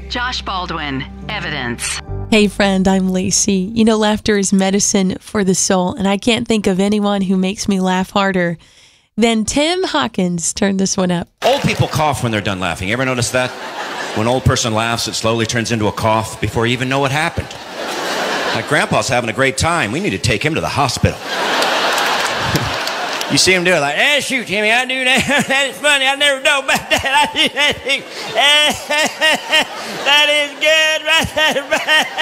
Josh Baldwin, Evidence. Hey friend, I'm Lacey. You know, laughter is medicine for the soul, and I can't think of anyone who makes me laugh harder than Tim Hawkins. Turn this one up. Old people cough when they're done laughing. Ever notice that? When an old person laughs, it slowly turns into a cough before you even know what happened. Like Grandpa's having a great time. We need to take him to the hospital. You see him do it like, shoot, Jimmy, I do that. That is funny. I never know about that. I do that. That is good right there.